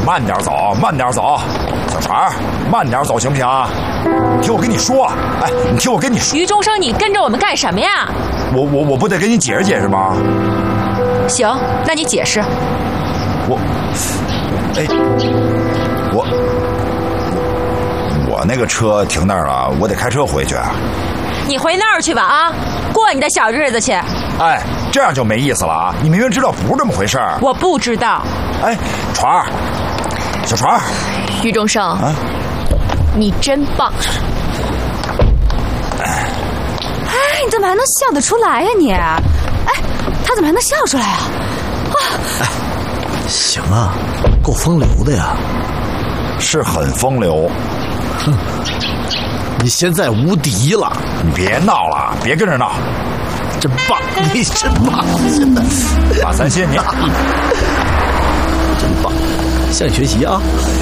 慢点走，慢点走，小船，慢点走行不行？你听我跟你说，哎，你听我跟你说。 于中生，你跟着我们干什么呀？ 我不得跟你解释解释吗？ 行，那你解释。 我那个车停那儿了，我得开车回去。 你回那儿去吧啊，过你的小日子去。 哎，这样就没意思了啊！你明明知道不是这么回事儿。 我不知道。 哎，船儿，小船儿。 于中生，啊，你真棒。 哎，你怎么还能笑得出来呀你？哎，他怎么还能笑出来啊？ 哎，行啊，够风流的呀。 是很风流。 哼，你现在无敌了。 你别闹了，别跟着闹。 真棒，你真棒，真的。 马三仙，你真棒，向你学习啊。